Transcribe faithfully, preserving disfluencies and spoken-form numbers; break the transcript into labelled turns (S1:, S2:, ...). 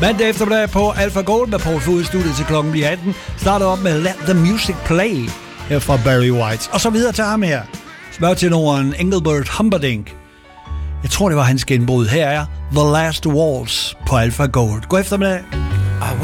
S1: Mandag eftermiddag på Alpha Gold med Paul Fod i studiet til klokken bliver atten. Starter op med Let the Music Play her fra Barry White. Og så videre til ham her. Smørtenoren Engelbert Humperdinck. Jeg tror, det var hans genbrud. Her er The Last Waltz på Alpha Gold. God eftermiddag.